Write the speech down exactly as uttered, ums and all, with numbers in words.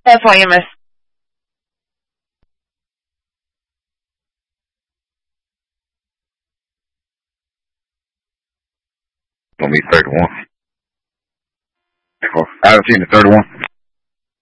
That's why you miss. Gonna be thirty-one. I haven't seen the thirty-one.